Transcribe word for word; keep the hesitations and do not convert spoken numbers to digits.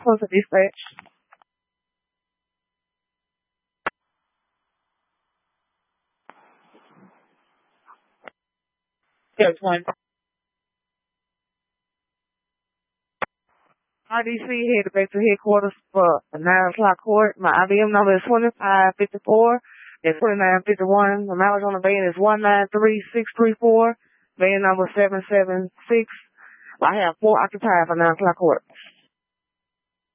Close the dispatch. There's one. R D C headed back to headquarters for a nine o'clock court. My I B M number is twenty-five fifty-four and twenty-nine fifty-one. The mileage on the van is one nine three six three four. Van number seven seven six. I have four occupied for nine o'clock court.